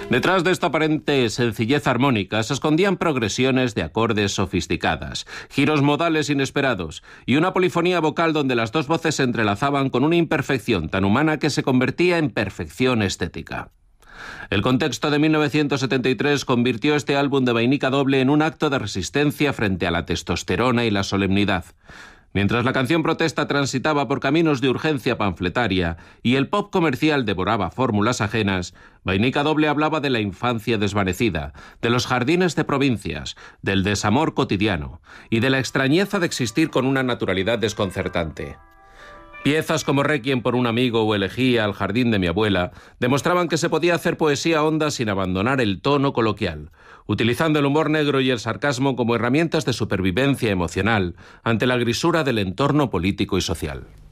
Detrás de esta aparente sencillez armónica se escondían progresiones de acordes sofisticadas, giros modales inesperados y una polifonía vocal donde las dos voces se entrelazaban con una imperfección tan humana que se convertía en perfección estética. El contexto de 1973 convirtió este álbum de Vainica Doble en un acto de resistencia frente a la testosterona y la solemnidad. Mientras la canción protesta transitaba por caminos de urgencia panfletaria y el pop comercial devoraba fórmulas ajenas, Vainica Doble hablaba de la infancia desvanecida, de los jardines de provincias, del desamor cotidiano y de la extrañeza de existir con una naturalidad desconcertante. Piezas como Requiem por un amigo o Elegía al jardín de mi abuela demostraban que se podía hacer poesía honda sin abandonar el tono coloquial, utilizando el humor negro y el sarcasmo como herramientas de supervivencia emocional ante la grisura del entorno político y social.